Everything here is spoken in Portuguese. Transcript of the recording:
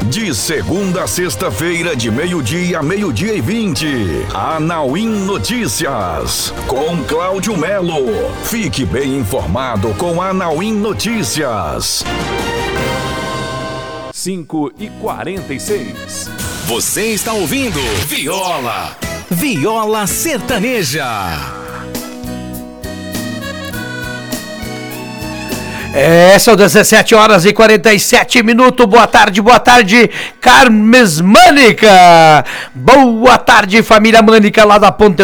De segunda a sexta-feira, de meio-dia a meio-dia e 20. Anauim Notícias, com Cláudio Melo. Fique bem informado com Anauim Notícias. 5h46. Você está ouvindo Viola Sertaneja. São 17h47. Boa tarde, Carmes Mânica. Boa tarde, família Mânica lá da Ponte